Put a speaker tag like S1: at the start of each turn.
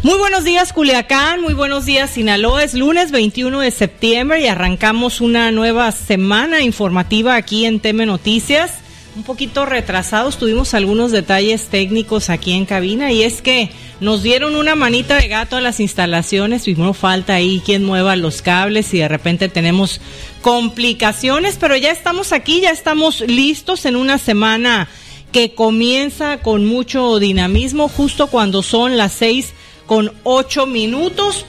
S1: Muy buenos días, Culiacán, muy buenos días, Sinaloa. Es lunes 21 de septiembre y arrancamos una nueva semana informativa aquí en TM Noticias. Un poquito retrasados, tuvimos algunos detalles técnicos aquí en cabina y es que nos dieron una manita de gato a las instalaciones y no falta ahí quien mueva los cables y de repente tenemos complicaciones, pero ya estamos aquí, ya estamos listos en una semana que comienza con mucho dinamismo justo cuando son las 6:08